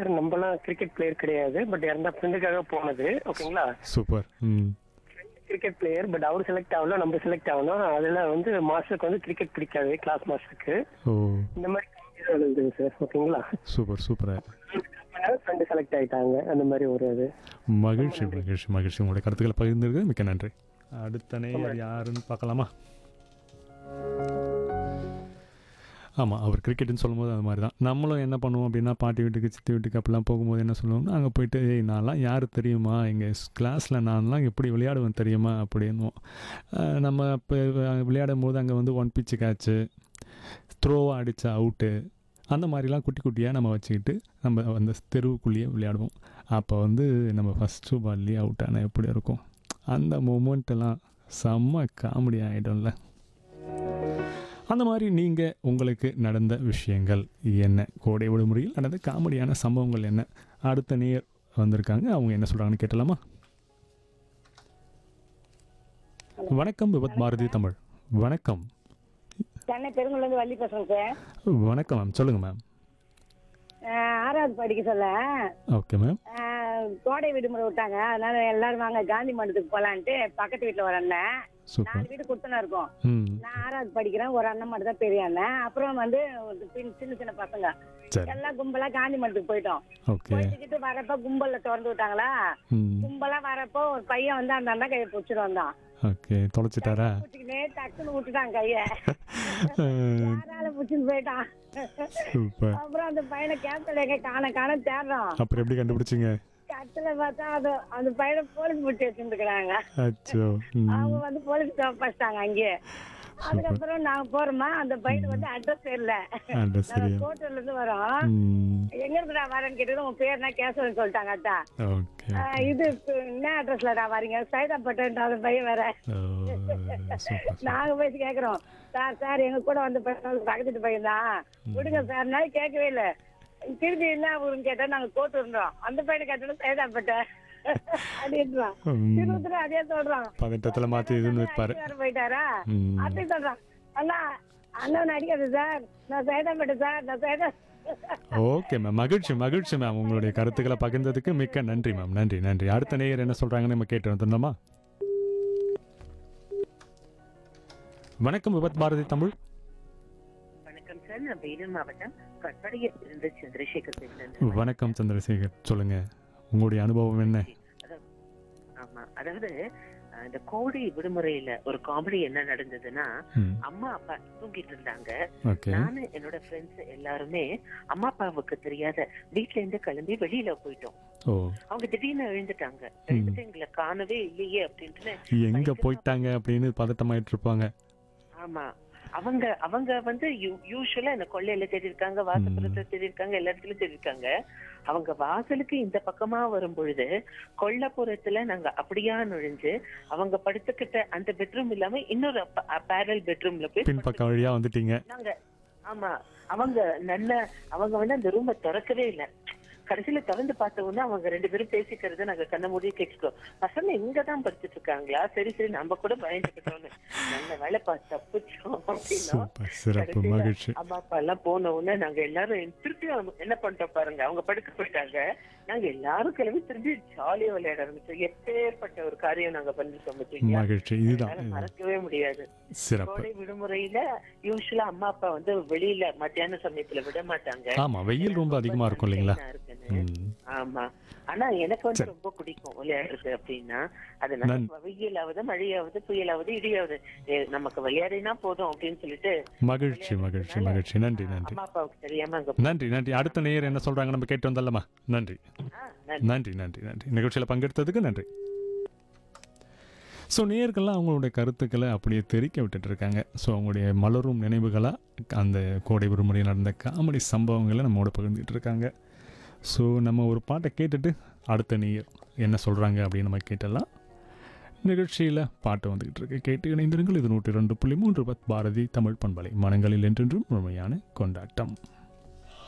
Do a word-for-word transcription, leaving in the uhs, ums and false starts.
Player நம்மலாம் cricket player கிடையாது. But இறந்த ஃப்ரெண்டுக்காக போனது. ஓகேங்களா? சூப்பர். ம். Cricket player but our select ஆகல, நம்ம செலக்ட் ஆகணும். அதுல வந்து மாஸ்டருக்கு வந்து கிரிக்கெட் பிடிக்காது, கிளாஸ் மாஸ்டருக்கு. ஓ இந்த மாதிரி இருந்தது சார். ஓகேங்களா? Super super. ஃப்ரெண்டு செலக்ட் ஆயிட்டாங்க. அந்த மாதிரி ஒரு இது. மகிழ்ச்சி மகிழ்ச்சி மகிழ்ச்சி. உங்களுடைய கருத்துக்களை பகிர்ந்திருக்கு மிக்க நன்றி. அடுத்த நேயர் யாருன்னு பார்க்கலாமா? ஆமாம், அவர் கிரிக்கெட்டுன்னு சொல்லும்போது அது மாதிரி தான் நம்மளும் என்ன பண்ணுவோம் அப்படின்னா, பாட்டி வீட்டுக்கு சித்தி வீட்டுக்கு அப்படிலாம் போகும்போது என்ன சொல்லுவோம்னா, அங்கே போயிட்டு ஏய் நான்லாம் யார் தெரியுமா, எங்கள் கிளாஸில் நான்லாம் எப்படி விளையாடுவேன் தெரியுமா அப்படின்னுவோம். நம்ம இப்போ விளையாடும் போது அங்கே வந்து ஒன் பிச்சு கேட்ச்சு, த்ரோவாக அடித்த அவுட்டு, அந்த மாதிரிலாம் குட்டி குட்டியாக நம்ம வச்சுக்கிட்டு நம்ம அந்த தெருவுக்குள்ளேயே விளையாடுவோம். அப்போ வந்து நம்ம ஃபஸ்ட்டு பால்லேயே அவுட் ஆனால் எப்படி இருக்கும், அந்த மூமெண்ட்டெல்லாம் செம்ம காமெடி ஆகிடும்ல. அந்த மாதிரி நீங்கள் உங்களுக்கு நடந்த விஷயங்கள் என்ன, கோடை விடுமுறையில் நடந்த காமெடியான சம்பவங்கள் என்ன? அடுத்த நேர் வந்திருக்காங்க, அவங்க என்ன சொல்கிறாங்கன்னு கேட்டலாமா? வணக்கம் விபத் பாரதி தமிழ். வணக்கம். சென்னை பெருங்குளந்து வள்ளி பேசுறேன் சார். வணக்கம் மேம், சொல்லுங்கள் மேம். ஆறாவது படிக்க சொல்ல ஓகே மேம். கோடை விடுமுறை விட்டாங்க, அதனால எல்லாரும் வாங்க காந்தி மண்டபத்துக்கு போலான்ட்டு பக்கத்து வீட்டுல ஒரு அண்ணன், நாலு வீடு கொடுத்தனா இருக்கும். நான் ஆறாவது படிக்கிறேன், ஒரு அண்ணன் மட்டும் தான் பெரிய அண்ணன். அப்புறம் வந்து சின்ன சின்ன பசங்க எல்லாம் கும்பலா காந்தி மண்டபத்துக்கு போயிட்டோம். போயிட்டு வரப்ப கும்பல்ல திறந்து விட்டாங்களா, கும்பலா வரப்போ ஒரு பையன் வந்து அந்த அண்ணன் கையை பிடிச்சிட்டு வந்தான். ஓகே, தொலைச்சிட்டாரா? டக்குன்னு விட்டுட்டான் கைய, யாரால பிடிச்சிட்டு போயிட்டான். அப்புறம் அந்த பையனை கேப்டல் எங்க காண காண தேடுறோம். அப்புறம் எப்படி கண்டுபிடிச்சிங்க? கத்துல பார்த்தா அது அந்த பையனை போலீஸ் பிடிச்சி வச்சுருக்காங்க. அவங்க வந்து போலீஸ் காப்பாச்சிட்டாங்க அங்கேயே. அதுக்கப்புறம் நாங்க போறோமா, அந்த பையன் வந்து அட்ரஸ் தெரியல, கோட்டூர்ல இருந்து வரோம், எங்க இருக்குடா வரேன்னு கேட்டு உங்க பேர் என்ன கேசவன் சொல்லிட்டாங்க. அட்டா இது என்ன அட்ரஸ்லடா வரீங்க, சைதாப்பட்ட அந்த பையன் வேற. நாங்க போய் கேக்குறோம், சார் சார் எங்க கூட வந்து பக்கத்து பையன் தான் விடுங்க சார். நான் கேட்கவே இல்லை. திருப்பி என்ன ஊருன்னு கேட்டா நாங்க கோட்டு இருந்தோம், அந்த பையனை கேட்டோம் சைதாப்பட்ட அப்படின்றான். திருப்பத்துல அதே சொல்றான், பதட்டத்துல மாத்தி இதுன்னு போயிட்டாரா அப்படி சொல்றான். அண்ணா அண்ணன் அடிக்காது சார், நான் சைதாப்பட்ட சார், நான் சைதா. ஓகே மேம், மகிழ்ச்சி மகிழ்ச்சி மேம். உங்களுடைய கருத்துக்களை பகிர்ந்ததுக்கு மிக்க நன்றி மேம். நன்றி நன்றி. அடுத்த நேயர் என்ன சொல்றாங்கன்னு நம்ம கேட்டு வந்துடலாமா? வணக்கம் விபத் பாரதி தமிழ். வணக்கம் சார், நான் வேலூர் மாவட்டம் கட்பாடியில் இருந்து சந்திரசேகர் பேசுறேன். வணக்கம் சந்திரசேகர், சொல்லுங்க உங்களுடைய அனுபவம் என்ன? ஆமா, அதாவது இந்த கோடை விடுமுறையில ஒரு காமெடி என்ன நடந்ததுன்னா, அம்மா அப்பா தூங்கிட்டு இருந்தாங்க. நானு என்னோட ஃப்ரெண்ட்ஸ் எல்லாருமே அம்மா அப்பாவுக்கு தெரியாத வீட்டுல இருந்து கிளம்பி வெளியில போயிட்டோம். அவங்க திடீர்னு எழுந்துட்டாங்க, எழுந்துட்டு எங்களை காணவே இல்லையே அப்படின்ட்டு எங்க போயிட்டாங்க அப்படின்னு பதட்டமாயிட்டு இருப்பாங்க. ஆமா, அவங்க அவங்க வந்து யூஸ்வலா என்ன கொள்ளையில தேடி இருக்காங்க, வாசப்புறத்துல தேடி இருக்காங்க, எல்லா இடத்துலயும் தேடி இருக்காங்க. அவங்க வாசலுக்கு இந்த பக்கமா வரும் பொழுது கொல்லப்புறத்துல நாங்க அப்படியா நுழைஞ்சு அவங்க படுத்துக்கிட்ட அந்த பெட்ரூம் இல்லாம இன்னொரு பேரல் பெட்ரூம்ல போய் பின்பக்கம் வழியா வந்துட்டீங்க நாங்க. ஆமா, அவங்க நல்ல அவங்க வந்து அந்த ரூமை திறக்கவே இல்லை. கடைசியில திறந்து பார்த்தோம்னா அவங்க ரெண்டு பேரும் பேசிக்கிறத நாங்க கண்ண மூடியே கேட்டுட்டோம். பசங்க இங்கதான் படிச்சுட்டு இருக்காங்களா, சரி சரி நம்ம கூட பயந்துக்கிட்டோம்னு நல்ல வேலை பார்த்து தப்பிச்சோம் அப்படின்னா. அம்மா அப்பா எல்லாம் போன உடனே நாங்க எல்லாரும் திருப்பி என்ன பண்ணிட்டோம் பாருங்க, அவங்க படுக்க போயிட்டாங்க. நாங்க எல்லாரும் கிளம்பி திரும்பி ஜாலியா விளையாட ஆரம்பிச்சோம். எப்பேற்பட்ட ஒரு காரியம் நாங்க பண்ணிட்டோம், மறக்கவே முடியாது. கோடை விடுமுறையில யூஸ்வலா அம்மா அப்பா வந்து வெளியில மத்தியான சமயத்துல விட மாட்டாங்க. ஆமா, வெயில் ரொம்ப அதிகமா இருக்கும் இல்லைங்களா? ஆமா, ஆனா எனக்கு வந்து ரொம்ப பிடிக்கும் விளையாடுறது அப்படின்னா. அது வெயிலாவது மழையாவது புயலாவது இடியாவது நமக்கு விளையாடினா போதும் அப்படின்னு சொல்லிட்டு. மகிழ்ச்சி மகிழ்ச்சி மகிழ்ச்சி. நன்றி நன்றி. அம்மா அப்பாவுக்கு தெரியாம நன்றி நன்றி. அடுத்த நேயர் என்ன சொல்றாங்க நம்ம கேட்டு வந்தல்லமா? நன்றி நன்றி நன்றி நன்றி. நிகழ்ச்சியில பங்கெடுத்ததுக்கு நன்றி. ஸோ நேயர்கள்லாம் அவங்களுடைய கருத்துக்களை அப்படியே தெரிக்க விட்டுட்டு இருக்காங்க. ஸோ அவங்களுடைய மலரும் நினைவுகளாக அந்த கோடை விடுமுறையில் நடந்த காமெடி சம்பவங்களை நம்மோட பகிர்ந்துட்டு இருக்காங்க. ஸோ நம்ம ஒரு பாட்டை கேட்டுட்டு அடுத்த நேயர் என்ன சொல்கிறாங்க அப்படின்னு நம்ம கேட்டலாம். நிகழ்ச்சியில் பாட்டு வந்துக்கிட்டு இருக்கு, கேட்டு இணைந்திருங்கள். இது நூற்றி ரெண்டு புள்ளி மூன்று பத் பாரதி தமிழ் பண்பலை, மனங்களில் என்றென்றும் முழுமையான கொண்டாட்டம்.